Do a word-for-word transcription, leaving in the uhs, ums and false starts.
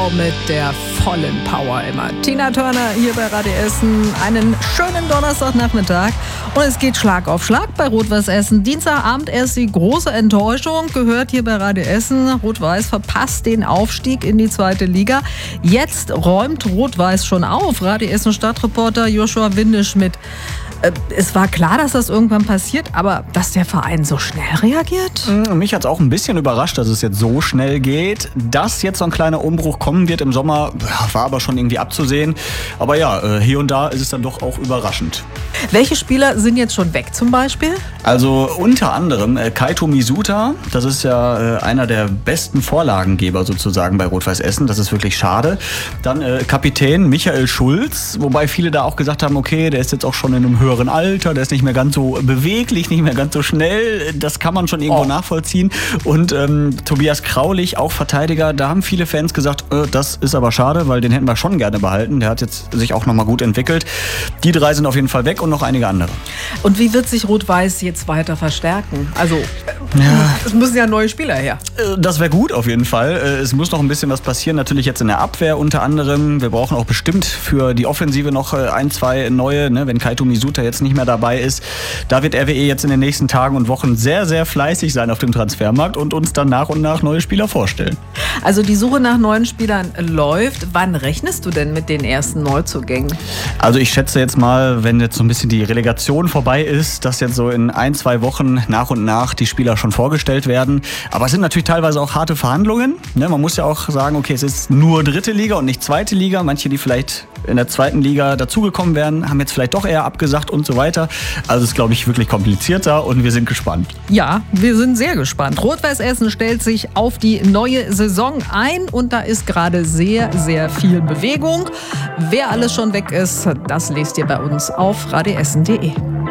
mit der vollen Power immer. Tina Turner hier bei Radio Essen. Einen schönen Donnerstagnachmittag. Und es geht Schlag auf Schlag bei Rot-Weiß Essen. Dienstagabend erst die große Enttäuschung. Gehört hier bei Radio Essen. Rot-Weiß verpasst den Aufstieg in die zweite Liga. Jetzt räumt Rot-Weiß schon auf. Radio Essen Stadtreporter Joshua Windisch mit. Es war klar, dass das irgendwann passiert, aber dass der Verein so schnell reagiert? Mich hat es auch ein bisschen überrascht, dass es jetzt so schnell geht. Dass jetzt so ein kleiner Umbruch kommen wird im Sommer, war aber schon irgendwie abzusehen. Aber ja, hier und da ist es dann doch auch überraschend. Welche Spieler sind jetzt schon weg zum Beispiel? Also unter anderem äh, Kaito Misuta, das ist ja äh, einer der besten Vorlagengeber sozusagen bei Rot-Weiß Essen, das ist wirklich schade. Dann äh, Kapitän Michael Schulz, wobei viele da auch gesagt haben, okay, der ist jetzt auch schon in einem höheren Alter, der ist nicht mehr ganz so beweglich, nicht mehr ganz so schnell, das kann man schon irgendwo oh. nachvollziehen. Und ähm, Tobias Kraulich, auch Verteidiger, da haben viele Fans gesagt, äh, das ist aber schade, weil den hätten wir schon gerne behalten, der hat jetzt sich auch nochmal gut entwickelt. Die drei sind auf jeden Fall weg und noch einige andere. Und wie wird sich Rot-Weiß jetzt weiter verstärken? Also, ja. es müssen ja neue Spieler her. Das wäre gut auf jeden Fall. Es muss noch ein bisschen was passieren, natürlich jetzt in der Abwehr unter anderem. Wir brauchen auch bestimmt für die Offensive noch ein, zwei neue, ne, wenn Kaito Misuta jetzt nicht mehr dabei ist. Da wird R W E jetzt in den nächsten Tagen und Wochen sehr, sehr fleißig sein auf dem Transfermarkt und uns dann nach und nach neue Spieler vorstellen. Also die Suche nach neuen Spielern läuft. Wann rechnest du denn mit den ersten Neuzugängen? Also ich schätze jetzt mal, wenn jetzt so ein bisschen die Relegation vorbei ist, dass jetzt so in ein, zwei Wochen nach und nach die Spieler schon vorgestellt werden. Aber es sind natürlich teilweise auch harte Verhandlungen. Ne, man muss ja auch sagen, okay, es ist nur dritte Liga und nicht zweite Liga. Manche, die vielleicht in der zweiten Liga dazugekommen wären, haben jetzt vielleicht doch eher abgesagt und so weiter. Also es ist, glaube ich, wirklich komplizierter und wir sind gespannt. Ja, wir sind sehr gespannt. Rot-Weiß Essen stellt sich auf die neue Saison ein und da ist gerade sehr, sehr viel Bewegung. Wer alles schon weg ist, das lest ihr bei uns auf radio essen punkt de.